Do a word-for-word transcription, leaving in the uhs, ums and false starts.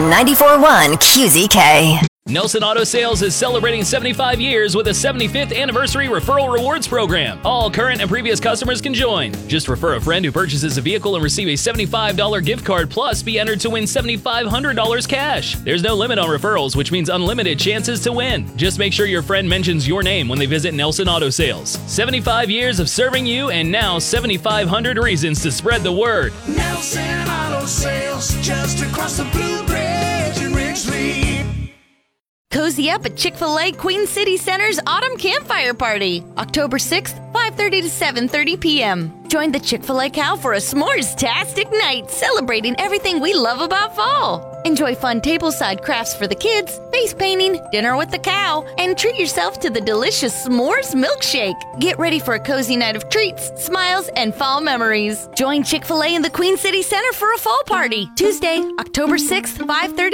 ninety-four point one Q Z K. Nelson Auto Sales is celebrating seventy-five years with a seventy-fifth anniversary referral rewards program. All current and previous customers can join. Just refer a friend who purchases a vehicle and receive a seventy-five dollars gift card, plus be entered to win seven thousand five hundred dollars cash. There's no limit on referrals, which means unlimited chances to win. Just make sure your friend mentions your name when they visit Nelson Auto Sales. seventy-five years of serving you, and now seven thousand five hundred reasons to spread the word. Nelson Auto Sales, just across the Blue Bridge in Ridgely. Cozy up at Chick-fil-A Queen City Center's Autumn Campfire Party, October sixth, five thirty to seven thirty p.m. Join the Chick-fil-A Cow for a s'mores-tastic night celebrating everything we love about fall. Enjoy fun tableside crafts for the kids, face painting, dinner with the cow, and treat yourself to the delicious s'mores milkshake. Get ready for a cozy night of treats, smiles, and fall memories. Join Chick-fil-A in the Queen City Center for a fall party, Tuesday, October sixth, five thirty